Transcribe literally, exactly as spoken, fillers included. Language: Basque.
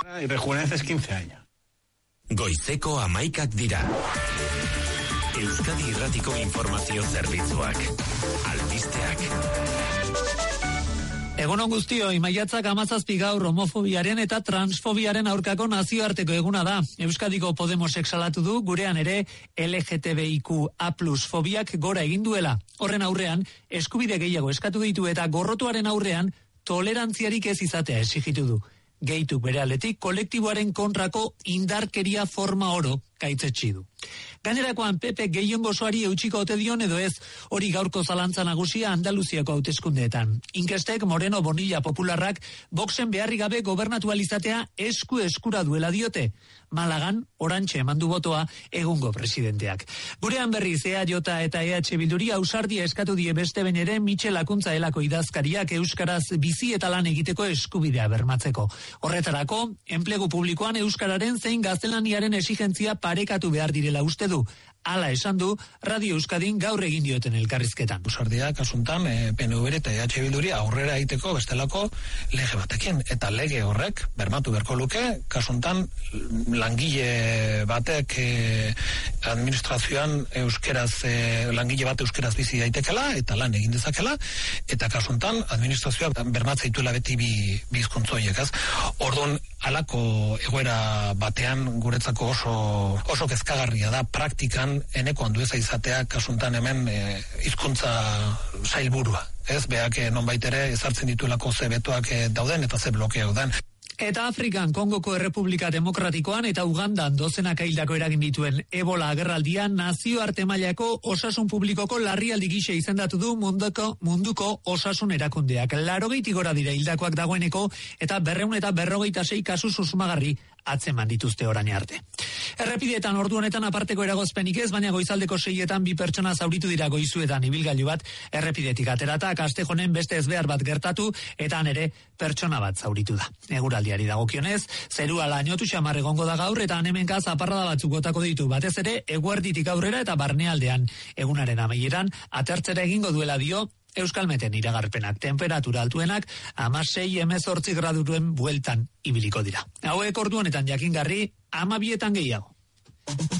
Y rejuveneces quince años. Goizeko amaikak dira. Euskadi Irratiko informazio zerbitzuak. Albisteak. Egunon guztioi, maiatzak hamazazpi gaur homofobiaren eta transfobiaren aurkako nazioarteko eguna da. Euskadiko Podemosek salatu du, gurean ere L G T B I Q A plus fobiak gora egin duela. Horren aurrean, eskubide gehiago eskatu ditu eta gorrotuaren aurrean tolerantziarik ez izatea exigitu du. Gehitu bere aldetik kolektiboaren kontrako indarkeria forma oro gaitzetsi du. Gainerakoan P P gehiengo osoari eutxiko ote dion edo ez, hori gaurko zalantza nagusia Andaluziako hauteskundeetan. Inkestek Moreno Bonilla Popularrak Voxen beharri gabe gobernatu alizatea esku eskura duela diote. Malagan, orantxe emandu botoa egungo presidenteak. Gurean berriz E A J eta E H Bilduri ausardia eskatu die beste behin ere Mitxel Akuntza elako idazkariak euskaraz bizi eta lan egiteko eskubidea bermatzeko. Horretarako, enplegu publikoan euskararen zein gaztelaniaren exigentzia parekatu behar direla uste du. Hala esan du, Radio Euskadin gaur egin dioten elkarrizketan. Ausardia kasuntan e, P N V eta E H Bilduri aurrera egiteko bestelako lege batekin. Eta lege horrek, bermatu beharko luke, kasuntan langile batek e, administrazioan euskeraz, e, langile bat euskeraz bizi daitekela, eta lan egin dezakela, eta kasuntan administrazioa bermatzea ituela beti bi, bi hizkuntzoiek, ez? Orduan, halako egoera batean guretzako oso, oso kezkagarria da, praktikan eneko handueza izatea kasuntan hemen e, hizkuntza sailburua. Ez, beak e, nonbait ere ezartzen dituelako ze betoak e, dauden eta ze blokeo dauden. Eta Afrikan, Kongoko Errepublika Demokratikoan eta Ugandan dozenaka hildako eragin dituen Ebola agerraldia nazioarte mailako osasun publikoko larrialdi gisa izendatu du munduko, munduko osasun erakundeak. Laurogeitik gora dira hildakoak dagoeneko eta berrehun eta berrogeita sei kasu susmagarri atzeman dituzte orain arte. Errepideetan ordu honetan aparteko eragozpenik ez, baina goizaldeko seietan bi pertsona zauritu dira Goizuetan ibilgailu bat errepidetik aterata, Kastejonen beste ezbehar bat gertatu eta han ere pertsona bat zauritu da. Eguraldiari dagokionez, zerua lainotu xamar egongo da gaur eta han hemenka zaparrada batzuk botako ditu, batez ere eguerditik aurrera eta barnealdean. Egunaren amaieran atertzera egingo duela dio Euskalmeten iragarpenak. Temperatura altuenak hamasei hemezortzi graduen bueltan ibiliko dira. Hauek ordu honetan jakingarri, hamabietan gehiago.